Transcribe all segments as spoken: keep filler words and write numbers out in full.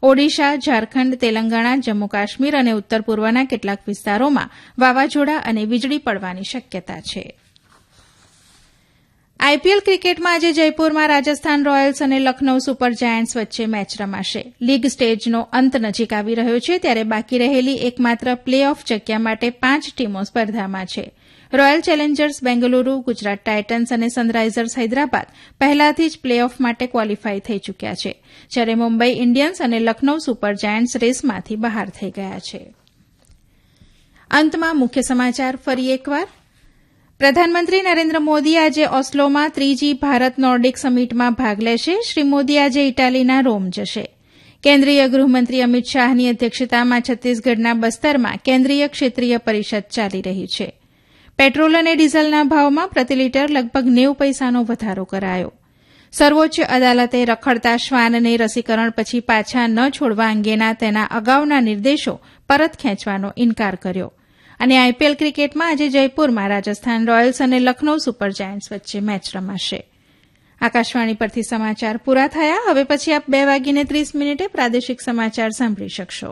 ઓડિશા, ઝારખંડ, તેલંગાણા, જમ્મુ કાશ્મીર અને ઉત્તર પૂર્વના કેટલાક વિસ્તારોમાં વાવાઝોડા અને વીજળી પડવાની શક્યતા છે. આઈપીએલ ક્રિકેટમાં આજે જયપુરમાં રાજસ્થાન રોયલ્સ અને લખનૌ સુપર જાયન્ટ્સ વચ્ચે મેચ રમાશે. લીગ સ્ટેજનો અંત નજીક આવી રહ્યો છે ત્યારે બાકી રહેલી એકમાત્ર પ્લે ઓફ જગ્યા માટે પાંચ ટીમો સ્પર્ધામાં છે. Royal Challengers Bengaluru, Gujarat Titans અને સનરાઇઝર્સ હૈદરાબાદ પહેલાથી જ પ્લે ઓફ માટે ક્વોલિફાય થઈ ચૂક્યા છે, જ્યારે મુંબઈ ઇન્ડિયન્સ અને લખનૌ સુપર જાયન્ટ્સ રેસમાંથી બહાર થઈ ગયા છે. અંતમાં મુખ્ય સમાચાર ફરી એકવાર. પ્રધાનમંત્રી નરેન્દ્ર મોદી આજે ઓસ્લોમાં ત્રીજી ભારત નોર્ડિક સમિટમાં ભાગ લેશે. શ્રી મોદી આજે ઇટાલીના રોમ જશે. કેન્દ્રીય ગૃહમંત્રી અમિત શાહની અધ્યક્ષતામાં છત્તીસગઢના બસ્તરમાં કેન્દ્રીય ક્ષેત્રીય પરિષદ ચાલી રહી છે. પેટ્રોલ અને ડીઝલના ભાવમાં પ્રતિ લીટર લગભગ નેવું પૈસાનો વધારો કરાયો. સર્વોચ્ચ અદાલતે રખડતા શ્વાનને રસીકરણ પછી પાછા ન છોડવા અંગેના તેના અગાઉના નિર્દેશો પરત ખેંચવાનો ઇનકાર કર્યો. અને આઈપીએલ ક્રિકેટમાં આજે જયપુરમાં રાજસ્થાન રોયલ્સ અને લખનૌ સુપર જાયન્ટ્સ વચ્ચે મેચ રમાશે. આકાશવાણી પરથી સમાચાર પૂરા થયા. હવે પછી આપ બે વાગીને ત્રીસ મિનિટે પ્રાદેશિક સમાચાર સાંભળી શકશો.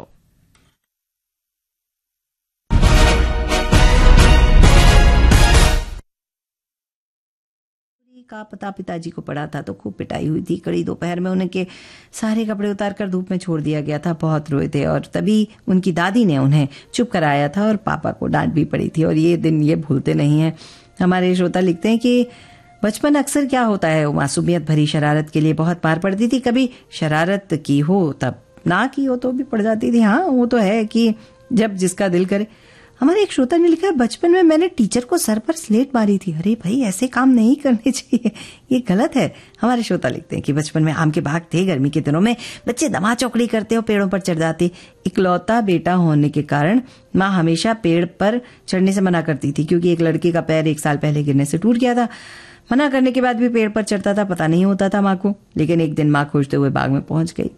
का पता पिताजी को पड़ा था तो खूब पिटाई हुई थी. कड़ी दोपहर में उनके सारे कपड़े उतारकर धूप में छोड़ दिया गया था. बहुत रोए थे और तभी उनकी दादी ने उन्हें चुप कराया था और पापा को डांट भी पड़ी थी और ये दिन ये भूलते नहीं हैं. हमारे श्रोता लिखते हैं कि बचपन अक्सर क्या होता है, वो मासूमियत भरी शरारत के लिए बहुत पार पड़ती थी. कभी शरारत की हो तब ना की हो तो भी पड़ जाती थी. हाँ, वो तो है कि जब जिसका दिल करे. हमारे एक श्रोता ने लिखा है, बचपन में मैंने टीचर को सर पर स्लेट मारी थी. अरे भाई, ऐसे काम नहीं करने चाहिए, ये गलत है. हमारे श्रोता लिखते हैं कि बचपन में आम के बाग थे. गर्मी के दिनों में बच्चे दमा चौकड़ी करते और पेड़ों पर चढ़ जाते. इकलौता बेटा होने के कारण माँ हमेशा पेड़ पर चढ़ने से मना करती थी, क्योंकि एक लड़के का पैर एक साल पहले गिरने से टूट गया था. मना करने के बाद भी पेड़ पर चढ़ता था. पता नहीं होता था माँ को, लेकिन एक दिन माँ खोजते हुए बाग में पहुंच गई.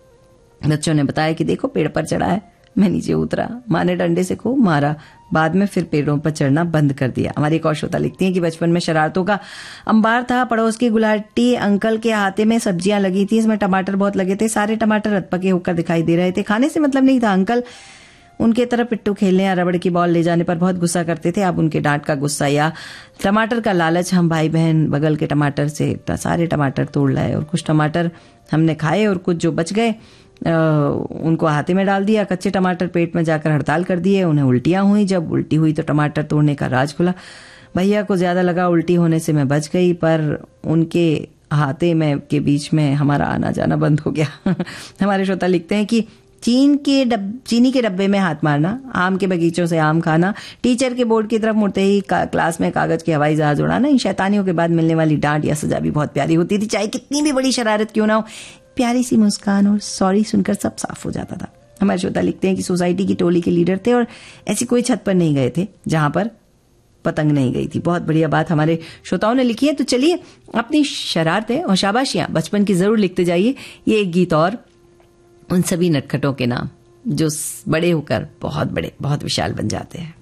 बच्चों ने बताया कि देखो, पेड़ पर चढ़ा है. मैं नीचे उतरा. माँ ने डंडे से खूब मारा. बाद में फिर पेड़ों पर चढ़ना बंद कर दिया. हमारी एक और श्रोता लिखती हैं कि बचपन में शरारतों का अंबार था. पड़ोस के गुलाटी अंकल के हाथे में सब्जियां लगी थी. इसमें टमाटर बहुत लगे थे. सारे टमाटर अधपके होकर दिखाई दे रहे थे. खाने से मतलब नहीं था. अंकल उनके तरफ पिट्टू खेलने या रबड़ की बॉल ले जाने पर बहुत गुस्सा करते थे. अब उनके डांट का गुस्सा या टमाटर का लालच हम भाई बहन बगल के टमाटर से सारे टमाटर तोड़ लाए और कुछ टमाटर हमने खाए और कुछ जो बच गए आ, उनको हाथे में डाल दिया. कच्चे टमाटर पेट में जाकर हड़ताल कर दिए. उन्हें उल्टियां हुई. जब उल्टी हुई तो टमाटर तोड़ने का राज खुला. भैया को ज्यादा लगा उल्टी होने से मैं बच गई, पर उनके हाथे में के बीच में हमारा आना जाना बंद हो गया. हमारे श्रोता लिखते हैं कि चीन के डब, चीनी के डब्बे में हाथ मारना, आम के बगीचों से आम खाना, टीचर के बोर्ड की तरफ मुड़ते ही का, क्लास में कागज के हवाई जहाज उड़ाना, इन शैतानियों के बाद मिलने वाली डांट या सजा भी बहुत प्यारी होती थी. चाहे कितनी भी बड़ी शरारत क्यों ना हो, प्यारी सी मुस्कान और सॉरी सुनकर सब साफ हो जाता था. हमारे श्रोता लिखते हैं कि सोसाइटी की टोली के लीडर थे और ऐसी कोई छत पर नहीं गए थे जहां पर पतंग नहीं गई थी. बहुत बढ़िया बात हमारे श्रोताओं ने लिखी है. तो चलिए, अपनी शरारतें और शाबाशियां बचपन की जरूर लिखते जाइए. ये एक गीत और उन सभी नटखटों के नाम जो बड़े होकर बहुत बड़े बहुत विशाल बन जाते हैं.